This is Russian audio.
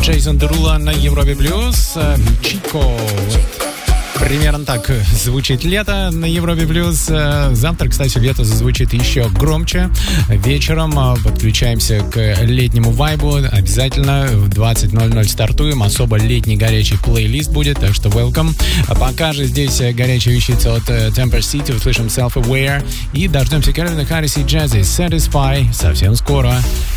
Джейсон Дерула на Европе Плюс. Чико. Примерно так звучит лето на Европе Плюс. Завтра, кстати, лето зазвучит еще громче. Вечером подключаемся к летнему вайбу. Обязательно в 20:00 стартуем. Особо летний горячий плейлист будет, так что welcome. А пока же здесь горячая вещица от Temper City. Услышим Self-Aware. И дождемся Кельвина Харриса и Jazzy Satisfy совсем скоро.